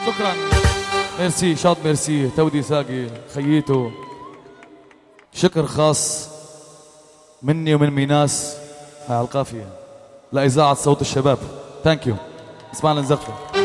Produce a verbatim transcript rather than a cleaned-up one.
شكرا. ميرسي شاط، ميرسي تودي ساقي خييته. شكر خاص مني ومن ميناس على القافية لإذاعة صوت الشباب. ثانك يو. اسمعنا نزغفة.